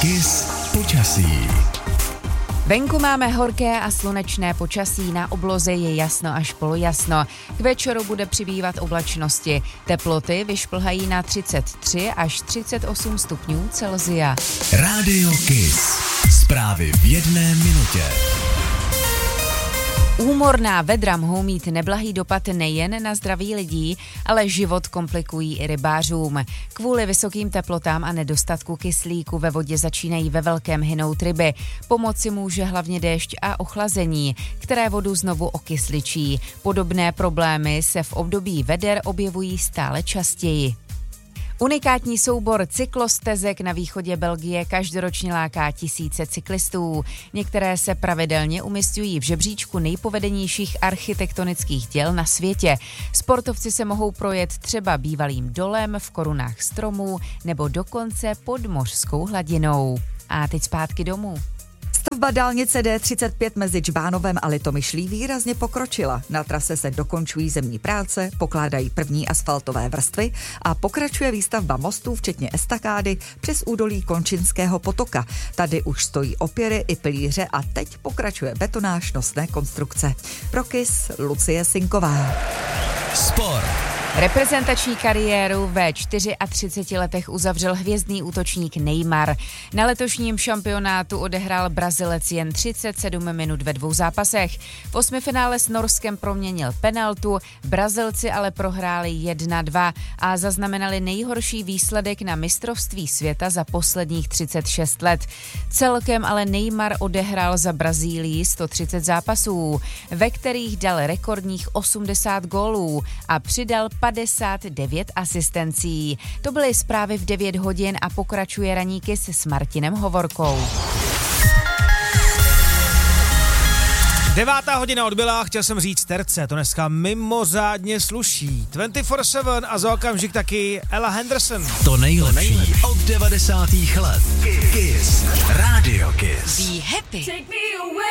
Kiss počasí. Venku máme horké a slunečné počasí, na obloze je jasno až polojasno. K večeru bude přibývat oblačnosti. Teploty vyšplhají na 33 až 38 stupňů Celsia. Rádio Kiss. Zprávy v jedné minutě. Úmorná vedra mohou mít neblahý dopad nejen na zdraví lidí, ale život komplikují i rybářům. Kvůli vysokým teplotám a nedostatku kyslíku ve vodě začínají ve velkém hynout ryby. Pomoci může hlavně déšť a ochlazení, které vodu znovu okysličí. Podobné problémy se v období veder objevují stále častěji. Unikátní soubor cyklostezek na východě Belgie každoročně láká tisíce cyklistů. Některé se pravidelně umisťují v žebříčku nejpovedenějších architektonických děl na světě. Sportovci se mohou projet třeba bývalým dolem v korunách stromů nebo dokonce pod mořskou hladinou. A teď zpátky domů. Stavba dálnice D35 mezi Džbánovem a Litomyšlí výrazně pokročila. Na trase se dokončují zemní práce, pokládají první asfaltové vrstvy a pokračuje výstavba mostů, včetně estakády, přes údolí Končinského potoka. Tady už stojí opěry i pilíře a teď pokračuje betonáž nosné konstrukce. Pro Kiss Lucie Sinková. Sport. Reprezentační kariéru ve 34 letech uzavřel hvězdný útočník Neymar. Na letošním šampionátu odehrál Brazilec jen 37 minut ve 2 zápasech. V osmifinále s Norskem proměnil penaltu, Brazilci ale prohráli 1-2 a zaznamenali nejhorší výsledek na mistrovství světa za posledních 36 let. Celkem ale Neymar odehrál za Brazílii 130 zápasů, ve kterých dal rekordních 80 gólů a přidal 59 asistencí. To byly zprávy v 9 hodin a pokračuje ranní Kiss s Martinem Hovorkou. 9. hodina odbyla, chtěl jsem říct terce, to dneska mimořádně sluší. 24/7 a za okamžik taky Ella Henderson. To nejlepší od 90. let. Kiss. Rádio Kiss. Be happy.